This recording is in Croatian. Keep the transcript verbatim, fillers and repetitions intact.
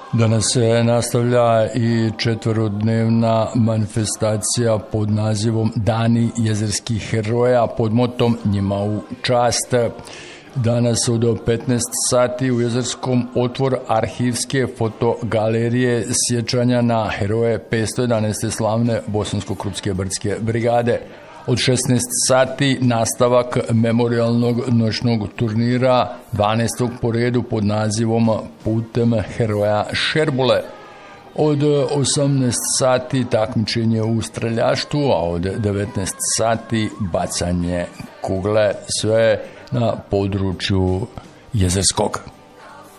Danas se nastavlja i četverodnevna manifestacija pod nazivom Dani jezerskih heroja pod motom Njima u čast. Danas od petnaest sati u Jezerskom otvor arhivske fotogalerije sjećanja na heroje petsto jedanaeste slavne Bosansko-Krupske brdske brigade. Od šesnaest sati nastavak memorialnog noćnog turnira dvanaestog po redu pod nazivom Putem heroja Šerbule. Od osamnaest sati takmičenje u streljaštvu, a od devetnaest sati bacanje kugle, sve na području Jezerskog.